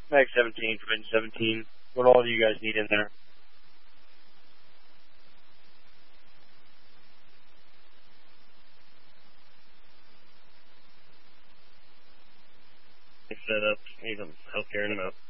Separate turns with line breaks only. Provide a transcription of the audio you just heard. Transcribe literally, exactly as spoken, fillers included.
Mag seventeen, Twin seventeen. What all do you guys need in there?
Set up. Need some healthcare in and out.